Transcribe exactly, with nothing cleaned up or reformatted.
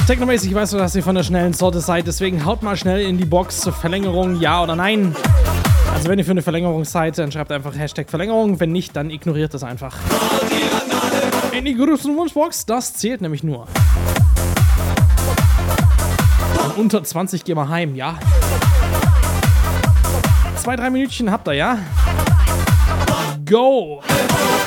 Technomäßig weißt du, dass ihr von der schnellen Sorte seid, deswegen haut mal schnell in die Box zur Verlängerung, ja oder nein. Also wenn ihr für eine Verlängerung seid, dann schreibt einfach Hashtag Verlängerung, wenn nicht, dann ignoriert das einfach. In die größten Wunschbox, das zählt nämlich nur. Und unter zwanzig gehen wir heim, ja? Zwei, drei Minütchen habt ihr, ja? Go!